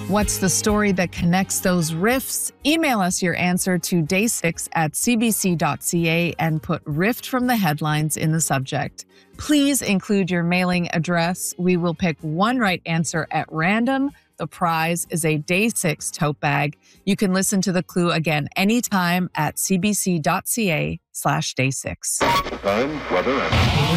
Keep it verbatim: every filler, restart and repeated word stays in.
What's the story that connects those rifts? Email us your answer to day six at c b c dot c a and put rift from the headlines in the subject. Please include your mailing address. We will pick one right answer at random. The prize is a day six tote bag. You can listen to the clue again anytime at c b c dot c a slash day six. Time, weather, and